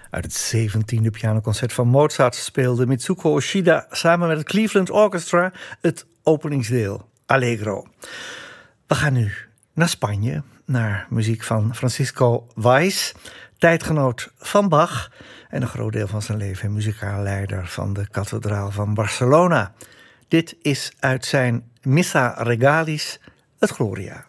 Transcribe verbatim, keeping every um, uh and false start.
Uit het zeventiende pianoconcert van Mozart speelde Mitsuko Oshida samen met het Cleveland Orchestra het openingsdeel, Allegro. We gaan nu naar Spanje, naar muziek van Francisco Weiss, tijdgenoot van Bach en een groot deel van zijn leven muzikaal leider van de kathedraal van Barcelona. Dit is uit zijn Missa Regalis, het Gloria.